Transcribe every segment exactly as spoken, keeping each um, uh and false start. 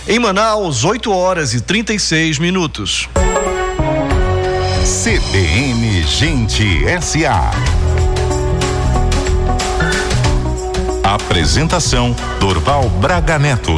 Em Manaus, oito horas e trinta e seis minutos. C B N Gente S A. Apresentação: Dorval Braga Neto.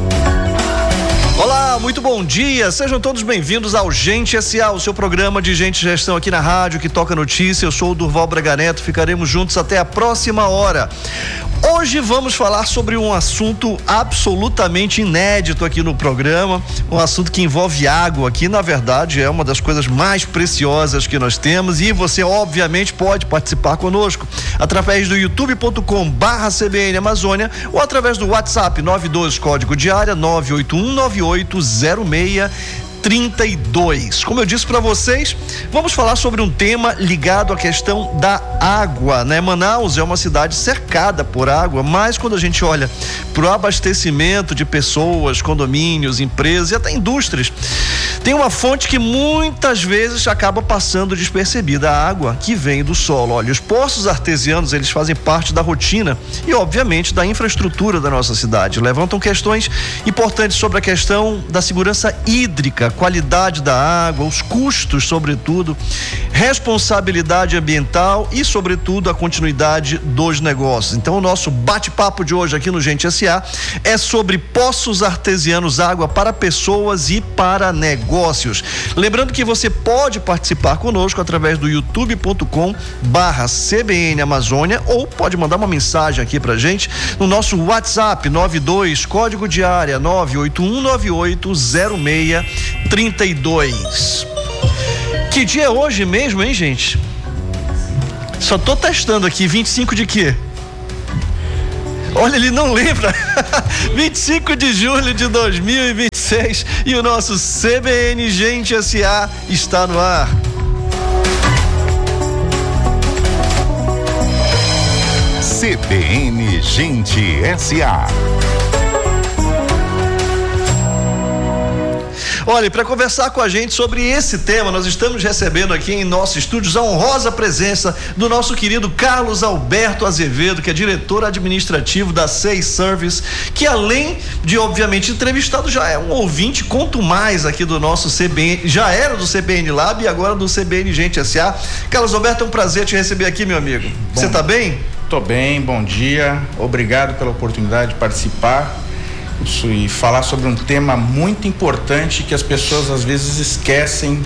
Olá, muito bom dia, sejam todos bem-vindos ao Gente S A, o seu programa de gente e gestão aqui na rádio que toca notícia. Eu sou o Dorval Braga Neto, ficaremos juntos até a próxima hora. Hoje vamos falar sobre um assunto absolutamente inédito aqui no programa, um assunto que envolve água, que na verdade é uma das coisas mais preciosas que nós temos, e você obviamente pode participar conosco através do youtube ponto com barra C B N Amazônia ou através do WhatsApp nove dois código de área nove oito um nove oito zero seis trinta e dois. Como eu disse para vocês, vamos falar sobre um tema ligado à questão da água, né? Manaus é uma cidade cercada por água, mas quando a gente olha para o abastecimento de pessoas, condomínios, empresas e até indústrias, tem uma fonte que muitas vezes acaba passando despercebida: a água que vem do solo. Olha, os poços artesianos, eles fazem parte da rotina e obviamente da infraestrutura da nossa cidade. Levantam questões importantes sobre a questão da segurança hídrica, qualidade da água, os custos, sobretudo, responsabilidade ambiental e, sobretudo, a continuidade dos negócios. Então, o nosso bate-papo de hoje aqui no Gente S A é sobre poços artesianos, água para pessoas e para negócios. Lembrando que você pode participar conosco através do youtube ponto com barra C B N Amazônia ou pode mandar uma mensagem aqui pra gente no nosso WhatsApp nove dois código de área nove oito um nove oito zero seis trinta e dois. Que dia é hoje mesmo, hein, gente? Só tô testando aqui. vinte e cinco de quê? Olha, ele não lembra. vinte e cinco de julho de dois mil e vinte e seis e o nosso C B N Gente S A está no ar. C B N Gente S A. Olha, para conversar com a gente sobre esse tema, nós estamos recebendo aqui em nossos estúdios a honrosa presença do nosso querido Carlos Alberto Azevedo, que é diretor administrativo da Sei Service, que além de, obviamente, entrevistado, já é um ouvinte, quanto mais aqui do nosso C B N, já era do C B N Lab e agora do C B N Gente S A. Carlos Alberto, é um prazer te receber aqui, meu amigo. Você tá bem? Tô bem, bom dia, obrigado pela oportunidade de participar e falar sobre um tema muito importante que as pessoas às vezes esquecem,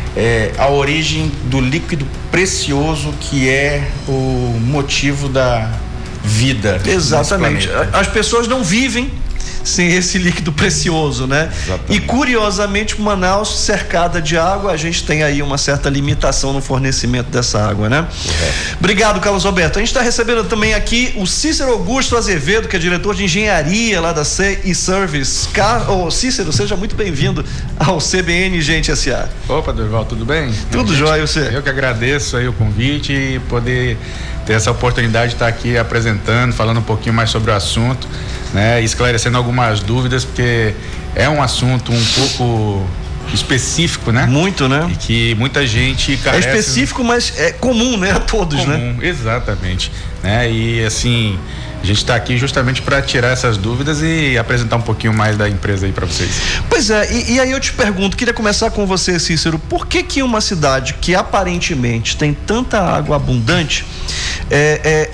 é, a origem do líquido precioso que é o motivo da vida. Exatamente. As pessoas não vivem sem esse líquido precioso, né? Exatamente. E curiosamente, Manaus, cercada de água, a gente tem aí uma certa limitação no fornecimento dessa água, né? Uhum. Obrigado, Carlos Alberto. A gente está recebendo também aqui o Cícero Augusto Azevedo, que é diretor de engenharia lá da C e Service. Car... Oh, Cícero, seja muito bem-vindo ao C B N Gente S A. Opa, Dorval, tudo bem? Tudo jóia, você? Eu que agradeço aí o convite e poder ter essa oportunidade de estar aqui apresentando, falando um pouquinho mais sobre o assunto, né, esclarecendo algumas dúvidas, porque é um assunto um pouco específico, né? Muito, né? E que muita gente carece. É específico, mas é comum, né? A todos, comum, né? Exatamente, né? E assim, a gente está aqui justamente para tirar essas dúvidas e apresentar um pouquinho mais da empresa aí para vocês. Pois é, e, e aí eu te pergunto, queria começar com você, Cícero, por que que uma cidade que aparentemente tem tanta água abundante é, é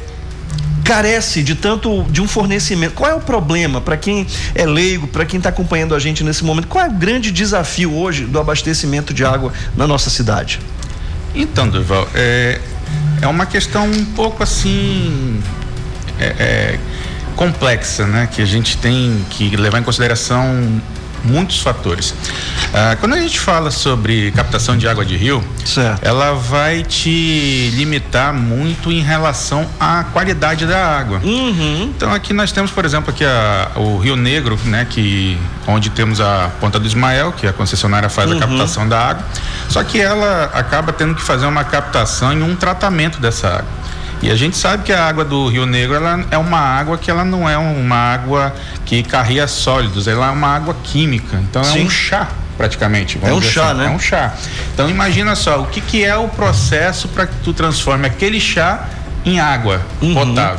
carece de tanto de um fornecimento? Qual é o problema para quem é leigo, para quem está acompanhando a gente nesse momento? Qual é o grande desafio hoje do abastecimento de água na nossa cidade? Então, Durval, é, é uma questão um pouco assim é, é, complexa, né? Que a gente tem que levar em consideração muitos fatores. Ah, quando a gente fala sobre captação de água de rio, certo, ela vai te limitar muito em relação à qualidade da água. Uhum. Então aqui nós temos, por exemplo, aqui a, o Rio Negro, né, que onde temos a Ponta do Ismael, que a concessionária faz uhum. a captação da água. Só que ela acaba tendo que fazer uma captação e um tratamento dessa água. E a gente sabe que a água do Rio Negro, ela é uma água que ela não é uma água que carrega sólidos, ela é uma água química. Então Sim. é um chá, praticamente. É um chá, assim. né? É um chá. Então imagina só, o que que é o processo para que tu transforme aquele chá em água uhum. potável.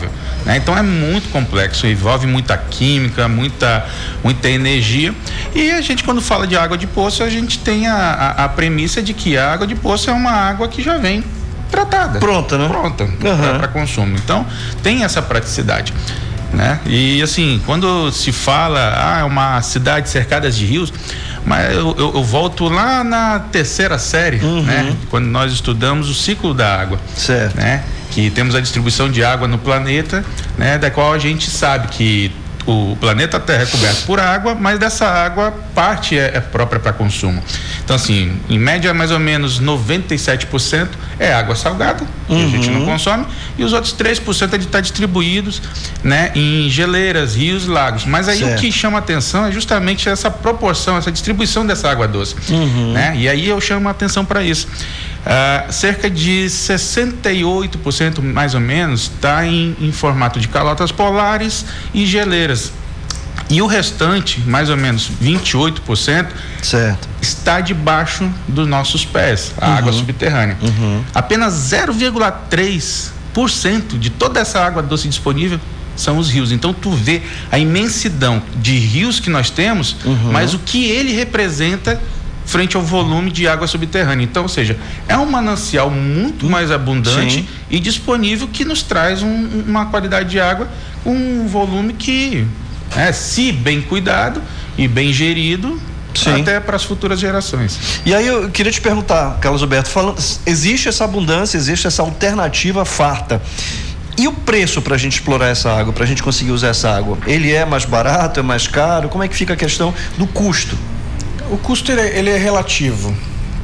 né? Então é muito complexo, envolve muita química, muita, muita energia. E a gente, quando fala de água de poço, a gente tem a, a, a premissa de que a água de poço é uma água que já vem tratada. Pronta, né? Pronta, uhum. para consumo. Então, tem essa praticidade, né? E assim, quando se fala, ah, é uma cidade cercada de rios, mas eu, eu, eu volto lá na terceira série, uhum. né? Quando nós estudamos o ciclo da água. Certo. Né? Que temos a distribuição de água no planeta, né? Da qual a gente sabe que o planeta Terra é coberto por água, mas dessa água parte é, é própria para consumo. Então, assim, em média, mais ou menos noventa e sete por cento é água salgada, uhum. que a gente não consome, e os outros três por cento está distribuídos, né, em geleiras, rios, lagos. Mas aí certo. O que chama atenção é justamente essa proporção, essa distribuição dessa água doce, uhum. né? E aí eu chamo a atenção para isso. Uh, cerca de sessenta e oito por cento mais ou menos está em, em formato de calotas polares e geleiras, e o restante, mais ou menos vinte e oito por cento, certo. Está debaixo dos nossos pés, a uhum. água subterrânea. Uhum. Apenas zero vírgula três por cento de toda essa água doce disponível são os rios. Então tu vê a imensidão de rios que nós temos, uhum. mas o que ele representa frente ao volume de água subterrânea. Então, ou seja, é um manancial muito mais abundante Sim. e disponível, que nos traz um, uma qualidade de água com um volume que, é, se bem cuidado e bem gerido, Sim. até para as futuras gerações. E aí eu queria te perguntar, Carlos Alberto, falando, existe essa abundância, existe essa alternativa farta. E o preço para a gente explorar essa água, para a gente conseguir usar essa água? Ele é mais barato, é mais caro? Como é que fica a questão do custo? O custo ele é, ele é relativo,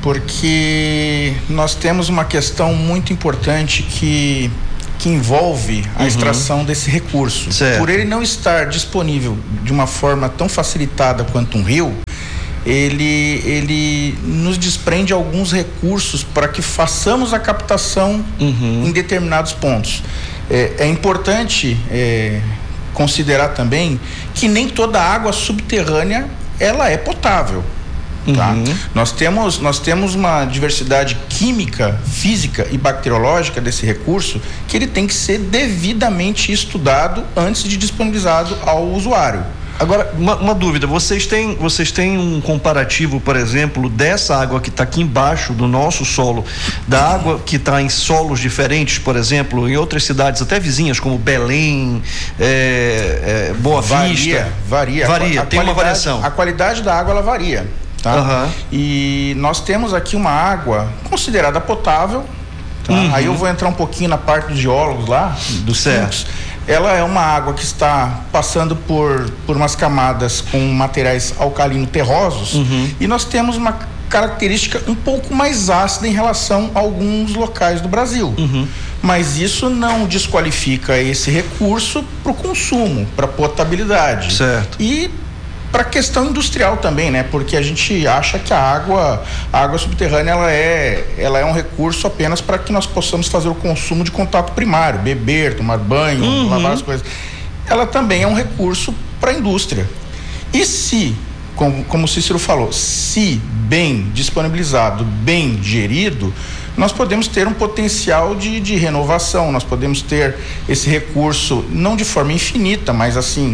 porque nós temos uma questão muito importante que, que envolve a uhum. extração desse recurso. Certo. Por ele não estar disponível de uma forma tão facilitada quanto um rio, ele, ele nos desprende alguns recursos para que façamos a captação uhum. em determinados pontos. É, é importante é, considerar também que nem toda a água subterrânea ela é potável, tá? Uhum. Nós temos, nós temos uma diversidade química, física e bacteriológica desse recurso que ele tem que ser devidamente estudado antes de disponibilizado ao usuário. Agora, uma, uma dúvida, vocês têm, vocês têm um comparativo, por exemplo, dessa água que está aqui embaixo do nosso solo, da água que está em solos diferentes, por exemplo, em outras cidades até vizinhas, como Belém, é, é, Boa varia, Vista? Varia, varia. A, a tem uma variação. A qualidade da água, ela varia, tá? Uhum. E nós temos aqui uma água considerada potável, tá? Uhum. Aí eu vou entrar um pouquinho na parte dos geólogos lá, dos certos. Ela é uma água que está passando por, por umas camadas com materiais alcalino-terrosos, uhum. e nós temos uma característica um pouco mais ácida em relação a alguns locais do Brasil. Uhum. Mas isso não desqualifica esse recurso para o consumo, para a potabilidade. Certo. E para a questão industrial também, né? Porque a gente acha que a água, a água subterrânea, ela é, ela é um recurso apenas para que nós possamos fazer o consumo de contato primário, beber, tomar banho, uhum. lavar as coisas. Ela também é um recurso para a indústria. E se, como, como o Cícero falou, se bem disponibilizado, bem gerido, nós podemos ter um potencial de, de renovação, nós podemos ter esse recurso, não de forma infinita, mas assim,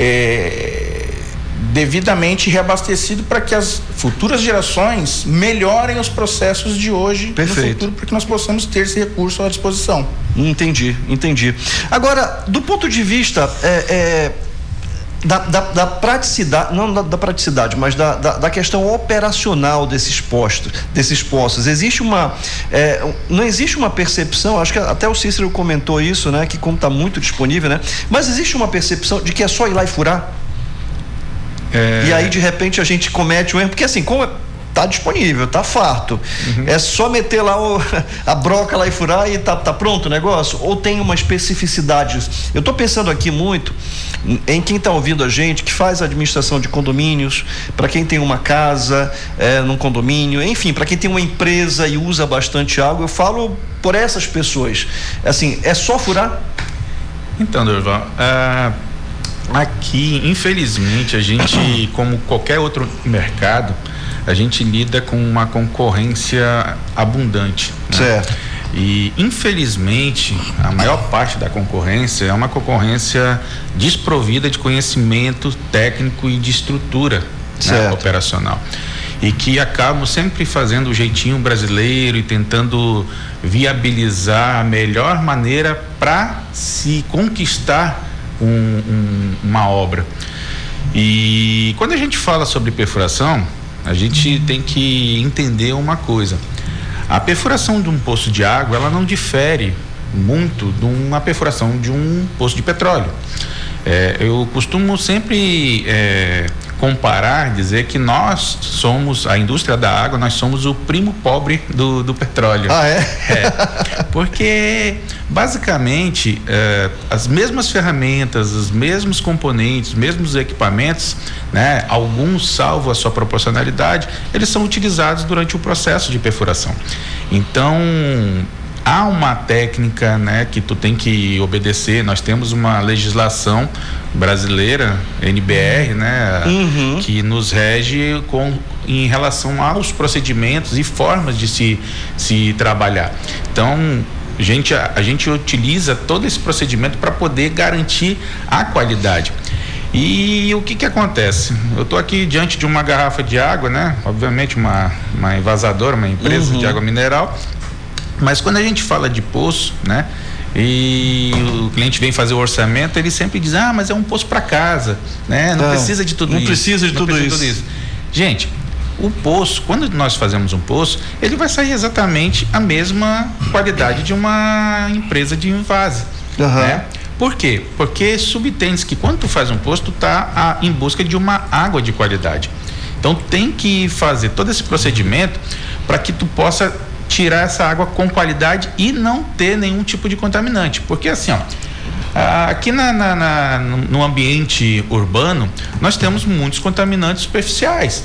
é, devidamente reabastecido para que as futuras gerações melhorem os processos de hoje. Perfeito. No futuro, para que nós possamos ter esse recurso à disposição. Entendi, entendi. Agora, do ponto de vista é, é, da, da, da praticidade, não da, da praticidade, mas da, da, da questão operacional desses postos, desses postos, existe uma, é, não existe uma percepção, acho que até o Cícero comentou isso, né, que como está muito disponível, né, mas existe uma percepção de que é só ir lá e furar? É... E aí de repente a gente comete um erro, porque assim, como tá disponível, tá farto, uhum. é só meter lá o, a broca lá e furar e tá, tá pronto o negócio? Ou tem uma especificidade? Eu tô pensando aqui muito em quem tá ouvindo a gente, que faz administração de condomínios, para quem tem uma casa é, num condomínio, enfim, para quem tem uma empresa e usa bastante água. Eu falo por essas pessoas, assim, é só furar? Então, Durval, uh... aqui, infelizmente, a gente, como qualquer outro mercado, a gente lida com uma concorrência abundante, né? Certo. E, infelizmente, a maior parte da concorrência é uma concorrência desprovida de conhecimento técnico e de estrutura, né, operacional. E que acabam sempre fazendo o jeitinho brasileiro e tentando viabilizar a melhor maneira para se conquistar um, um, uma obra. E quando a gente fala sobre perfuração, a gente tem que entender uma coisa. A perfuração de um poço de água, ela não difere muito de uma perfuração de um poço de petróleo. É, eu costumo sempre é, comparar, dizer que nós somos, a indústria da água, nós somos o primo pobre do, do petróleo. Ah, é? É, porque basicamente é, as mesmas ferramentas, os mesmos componentes, os mesmos equipamentos, né, alguns, salvo a sua proporcionalidade, eles são utilizados durante o processo de perfuração. Então, há uma técnica, né, que tu tem que obedecer. Nós temos uma legislação brasileira, N B R, né, uhum. que nos rege com, em relação aos procedimentos e formas de se, se trabalhar. Então, a gente, a, a gente utiliza todo esse procedimento para poder garantir a qualidade. E o que que acontece? Eu estou aqui diante de uma garrafa de água, né? Obviamente uma, uma envasadora, uma empresa uhum. de água mineral. Mas quando a gente fala de poço, né? E o cliente vem fazer o orçamento, ele sempre diz, ah, mas é um poço para casa, né? Não, não precisa de tudo não isso. Precisa de não tudo precisa isso. de tudo isso. Gente, o poço, quando nós fazemos um poço, ele vai sair exatamente a mesma qualidade de uma empresa de invase, uhum. né? Por quê? Porque subtende que quando tu faz um poço, tu tá a, em busca de uma água de qualidade. Então tem que fazer todo esse procedimento para que tu possa tirar essa água com qualidade e não ter nenhum tipo de contaminante, porque assim, ó, aqui na, na, na, no ambiente urbano nós temos muitos contaminantes superficiais,